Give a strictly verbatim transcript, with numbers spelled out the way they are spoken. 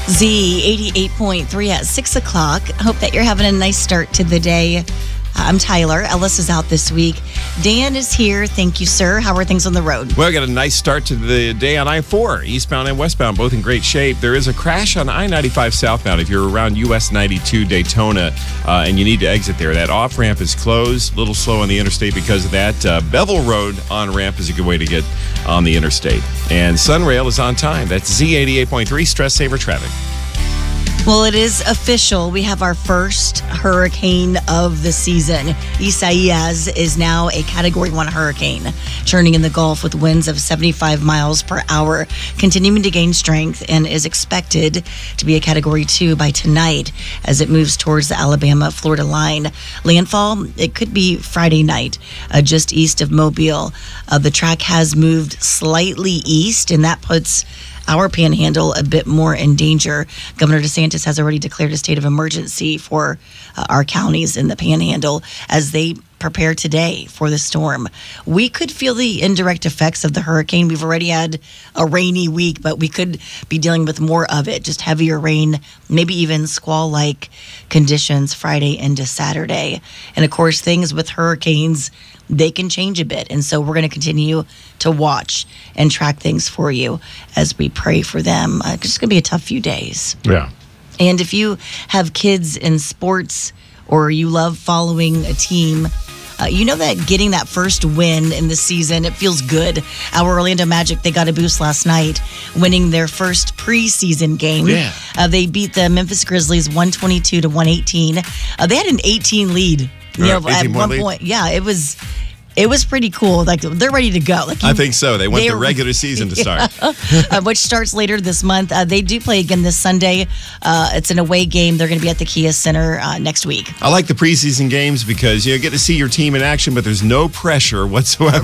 Z eighty-eight point three at six o'clock. Hope that you're having a nice start to the day. I'm Tyler. Ellis is out this week. Dan is here. Thank you, sir. How are things on the road? Well, I got a nice start to the day on I four, eastbound and westbound, both in great shape. There is a crash on I ninety-five southbound if you're around U S ninety-two Daytona uh, and you need to exit there. That off-ramp is closed, a little slow on the interstate because of that. Uh, Bevel Road on-ramp is a good way to get on the interstate. And Sunrail is on time. That's Z eighty-eight point three, Stress Saver Traffic. Well, it is official. We have our first hurricane of the season. Isaias is now a Category one hurricane, churning in the Gulf with winds of seventy-five miles per hour, continuing to gain strength, and is expected to be a Category two by tonight as it moves towards the Alabama-Florida line. Landfall, it could be Friday night, uh, just east of Mobile. Uh, the track has moved slightly east, and that puts our panhandle a bit more in danger. Governor DeSantis has already declared a state of emergency for uh, our counties in the panhandle as they prepare today for the storm. We could feel the indirect effects of the hurricane. We've already had a rainy week, but we could be dealing with more of it, just heavier rain, maybe even squall-like conditions Friday into Saturday. And of course, things with hurricanes, they can change a bit. And so we're going to continue to watch and track things for you as we pray for them. Uh, it's just going to be a tough few days. Yeah. And if you have kids in sports or you love following a team, uh, you know that getting that first win in the season, it feels good. Our Orlando Magic, they got a boost last night, winning their first preseason game. Yeah. Uh, they beat the Memphis Grizzlies one twenty-two to one eighteen. Uh, they had an eighteen lead. You know, Uh, at one lead? point, yeah, it was it was pretty cool. Like they're ready to go. Like you, I think so. They want they- the regular season to start. uh, which starts later this month. Uh, they do play again this Sunday. Uh, it's an away game. They're going to be at the Kia Center uh, next week. I like the preseason games because you know, get to see your team in action, but there's no pressure whatsoever.